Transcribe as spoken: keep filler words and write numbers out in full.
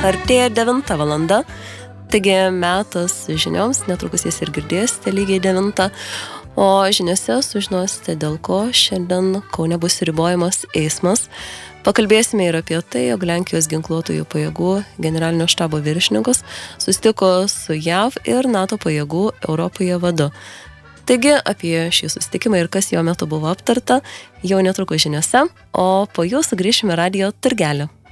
Artėja devinta valanda, taigi metas žinioms, netrukus jas ir girdėsite lygiai devintą, o žiniose sužinosite, dėl ko šiandien Kaune bus ribojamas eismas. Pakalbėsime ir apie tai, jog Lenkijos ginkluotųjų pajėgų generalinio štabo viršininkas susitiko su J A V ir NATO pajėgų Europoje vadu. Taigi apie šį susitikimą ir kas jo metu buvo aptarta jau netrukus žiniose, o po jų sugrįšime radijo turgelį.